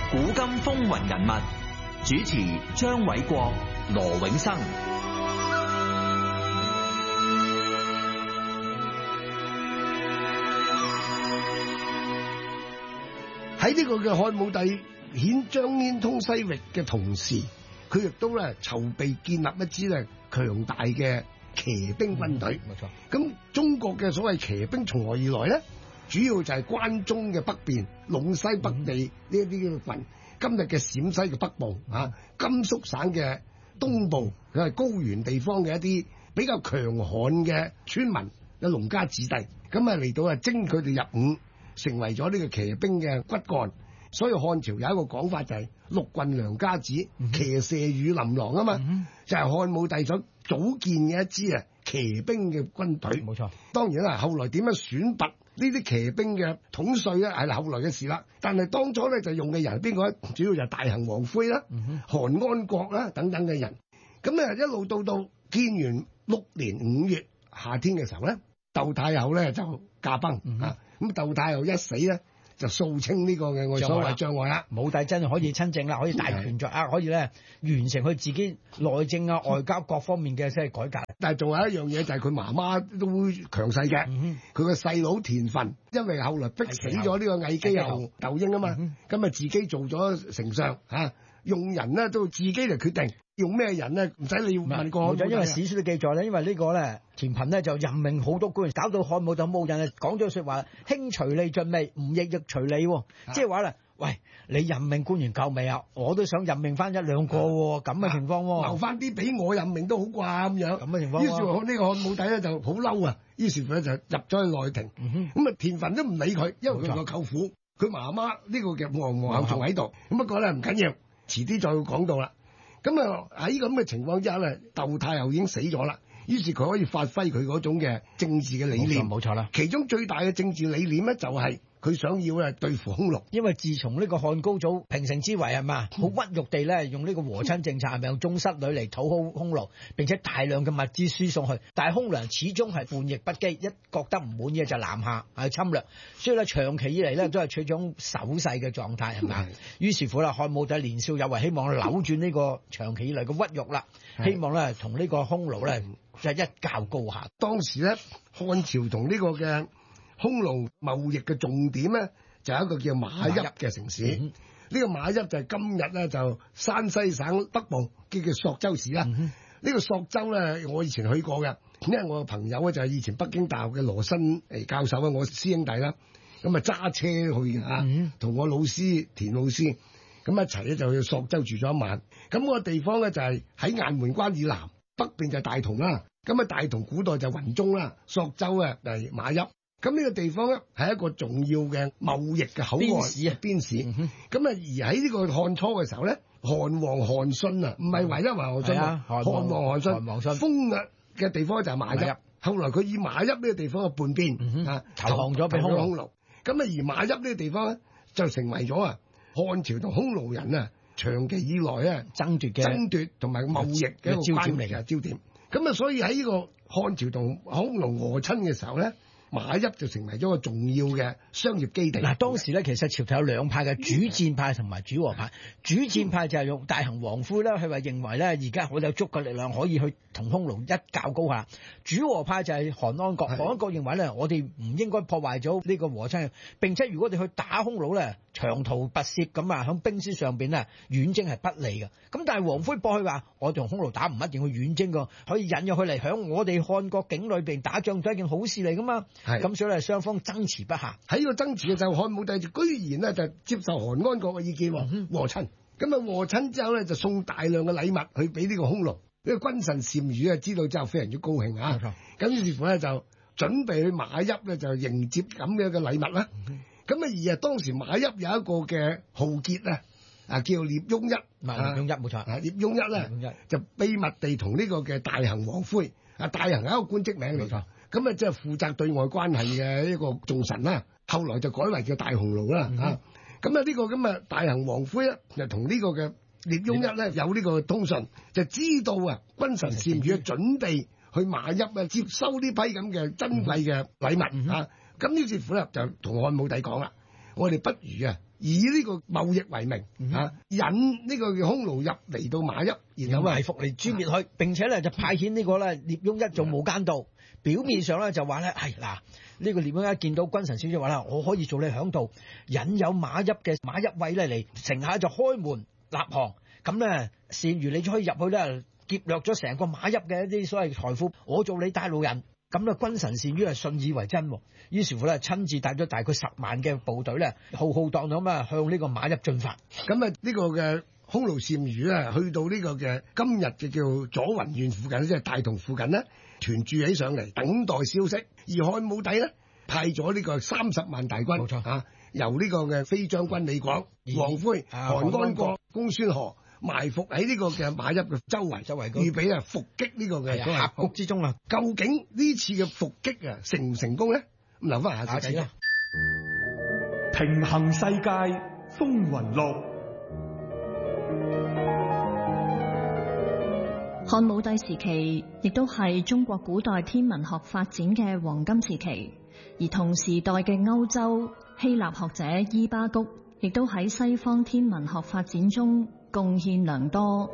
古今風雲人物，主持張偉國、羅永生。 喺呢個嘅漢武帝張騫通西域嘅同時，佢亦都咧籌備建立一支咧強大嘅騎兵軍隊。 冇錯。 咁中國嘅所謂騎兵從何而來咧？主要就係關中嘅北邊、隴西北地呢一啲嘅郡，今日嘅陝西嘅北部啊，甘肅省嘅東部，佢係高原地方嘅一啲比較強悍嘅村民嘅農家子弟，咁啊嚟到啊徵佢哋入伍，成為咗呢個騎兵嘅骨幹。所以漢朝有一個講法就係六郡良家子，騎射與琳琅啊嘛，就係漢武帝所組建嘅一支啊騎兵嘅軍隊。 冇錯。當然啦，後來點樣選拔呢啲騎兵嘅統帥咧，係後來嘅事啦。但係當初咧就用嘅人係邊個咧？主要就係大行王恢啦、韓安國啦等等嘅人。咁咧一路到建元6年5月夏天嘅時候咧，竇太后咧就駕崩啊。咁竇太后一死咧，就掃清呢個嘅我所謂障礙啦。 武帝真係可以親政啦，可以大權在握，可以咧完成佢自己內政啊、外交各方面嘅即係改革。 但係仲有一樣嘢就係佢媽媽都強勢嘅，佢個細佬田汾，因為後來逼死咗呢個魏姬后竇嬰啊嘛，咁啊自己做咗丞相嚇，用人呢都自己嚟決定。用咩人咧？唔使你問過。 因為史書都記載咧，因為呢個咧田汾咧就任命好多官員，搞到漢武帝冇人啊講咗説話，卿隨利盡未，吾亦隨利喎。即係話咧，喂，你任命官員夠未啊？我都想任命翻一兩個喎，咁嘅情況喎。留翻啲俾我任命都好啩咁樣。咁嘅情況。 於是乎呢個漢武帝咧就好嬲啊，於是乎咧就入咗去內廷。咁啊田汾都唔理佢，因為佢個舅父，佢媽媽呢個嘅皇后仲喺度。咁不過咧唔緊要，遲啲再講到啦。咁啊喺咁嘅情況之下咧，竇太后已經死咗啦，於是佢可以發揮佢嗰種嘅政治嘅理念。 冇錯啦。 其中最大嘅政治理念咧就係佢想要咧對付匈奴。 因為自從呢個漢高祖平城之圍係嘛，好屈辱地咧用呢個和親政策係咪用宗室女嚟討好匈奴，並且大量嘅物資輸送去，但係匈奴人始終係叛逆不羈，一覺得唔滿意就南下係侵略，所以咧長期以嚟咧都係處於種守勢嘅狀態係嘛。於是乎啦，漢武帝年少有為，希望扭轉呢個長期以嚟嘅屈辱啦，希望咧同呢個匈奴咧就一較高下。 當時咧漢朝同呢個嘅匈奴貿易嘅重點咧，就係一個叫馬邑嘅城市。呢個馬邑就係今日咧就山西省北部叫朔州市啦。呢個朔州咧，我以前去過嘅，因為我個朋友咧就係以前北京大學嘅羅新教授啊，我師兄弟啦，咁啊揸車去嘅嚇，同我老師田老師咁一齊咧就去朔州住咗一晚。咁個地方咧就係喺雁門關以南，北邊就係大同啦。咁啊大同古代就雲中啦，朔州啊就係馬邑。咁呢個地方咧係一個重要嘅貿易嘅口岸邊市。咁啊而喺呢個漢初嘅時候咧，韓王韓信啊，唔係唯一韓信啊，韓王韓信封嘅地方就係馬邑。後來佢以馬邑呢個地方嘅叛變啊，投降咗俾匈奴。咁啊而馬邑呢個地方咧就成為咗啊漢朝同匈奴人啊長期以來啊爭奪同埋貿易嘅一個焦點嚟嘅焦點。咁啊所以喺呢個漢朝同匈奴和親嘅時候咧，馬邑就成為咗個重要嘅商業基地。 嗱，當時咧其實朝廷有兩派嘅，主戰派同埋主和派。主戰派就係用大行王恢啦，佢話認為咧而家我有足夠力量可以去同匈奴一較高下。主和派就係韓安國，韓安國認為咧我哋唔應該破壞咗呢個和親，並且如果我哋去打匈奴咧長途跋涉咁啊，喺兵書上邊咧遠征係不利嘅。咁但係王恢駁佢話，我同匈奴打唔一定去遠征㗎，可以引入佢嚟響我哋漢國境裏邊打仗都係一件好事嚟噶嘛。咁所以咧雙方爭持不下。喺呢個爭持嘅時候，漢武帝就居然咧就接受韓安國嘅意見喎，和親。咁啊和親之後咧就送大量嘅禮物去俾呢個匈奴。呢個君臣單於啊知道之後非常之高興啊。咁於是乎咧就準備去馬邑咧就迎接咁樣嘅禮物啦。咁啊而當時馬邑有一個嘅豪傑啊叫聶雍一。 聶雍一冇錯。 聶雍一咧就秘密地同呢個嘅大行王恢大行係一個官職名嚟㗎。咁啊，即係負責對外關係嘅一個重臣啦。後來就改為叫大鴻胪啦。咁啊，呢個咁嘅大行王恢咧，就同呢個嘅聶雍一咧有呢個通訊，就知道啊君臣單於準備去馬邑啊接收呢批咁嘅珍貴嘅禮物啊。咁於是乎咧就同漢武帝講啦，我哋不如啊以呢個貿易為名引呢個叫匈奴入嚟到馬邑，然後埋伏嚟專滅佢，並且咧就派遣呢個咧聶雍一做無間道。表面上咧就話咧，係嗱呢個聶雍一見到君臣少將話啦，我可以做你響導，引誘馬邑嘅馬邑衛咧嚟城下就開門立行，咁咧善如你就可以入去咧劫掠咗成個馬邑嘅一啲所謂財富，我做你帶路人。咁咧君臣善於係信以為真，於是乎咧親自帶咗大概10萬嘅部隊咧，浩浩蕩蕩咁啊向呢個馬邑進發。 咁啊呢個嘅匈奴單於咧，去到呢個嘅今日嘅叫左雲縣附近，即係大同附近咧，團駐起上嚟等待消息。而漢武帝咧派咗呢個30萬大軍， 冇錯由呢個嘅飛將軍李廣、王恢、韓安國、公孫賀埋伏喺呢個嘅馬邑嘅周圍，預備啊伏擊呢個嘅峽谷之中啊！究竟呢次嘅伏擊啊成唔成功咧？咁留翻下次睇啦。 平衡世界風雲錄。 漢武帝時期亦都係中國古代天文學發展嘅黃金時期，而同時代嘅歐洲希臘學者伊巴谷亦都喺西方天文學發展中貢獻良多。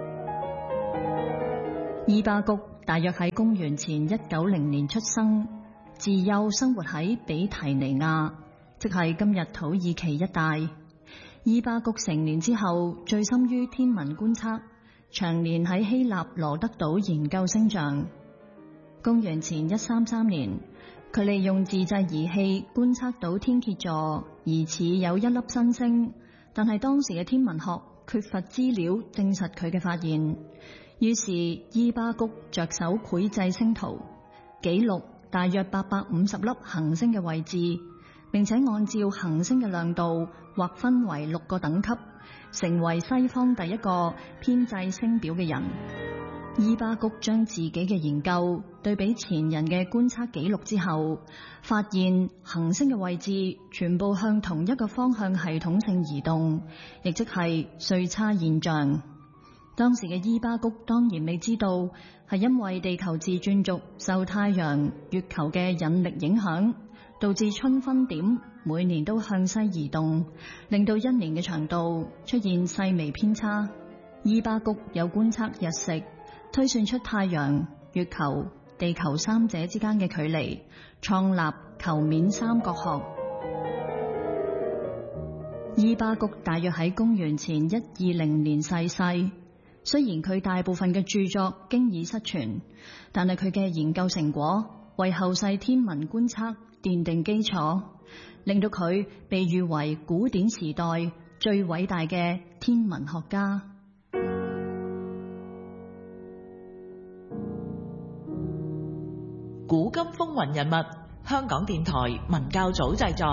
伊巴谷大約喺公元前190年出生，自幼生活喺比提尼亞，即係今日土耳其一帶。伊巴谷成年之後，醉心於天文觀測，長年喺希臘羅德島研究星象。公元前133年，佢利用自製儀器觀測到天蠍座疑似有一粒新星，但係當時嘅天文學缺乏資料證實佢嘅發現。於是伊巴谷着手繪製星圖，記錄大約850粒行星嘅位置，並且按照行星嘅亮度劃分為6個等級，成為西方第一個編製星表嘅人。伊巴谷將自己嘅研究對比前人嘅觀測記錄之後，發現行星嘅位置全部向同一個方向系統性移動，亦即係歲差現象。當時嘅伊巴谷當然未知道，係因為地球自轉軸受太陽、月球嘅引力影響，導致春分點每年都向西移動，令到一年嘅長度出現細微偏差。伊巴谷有觀測日食，推算出太陽、月球、地球三者之間嘅距離，創立球面三角學。伊巴谷大約喺公元前120年逝世。雖然佢大部分嘅著作經已失傳，但係佢嘅研究成果為後世天文觀測奠定基礎，令到佢被譽為古典時代最偉大嘅天文學家。 古今風雲人物，香港電台文教組製作。